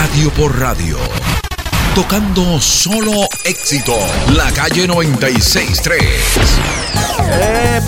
Radio por Radio. Tocando solo éxito. La calle 96.3.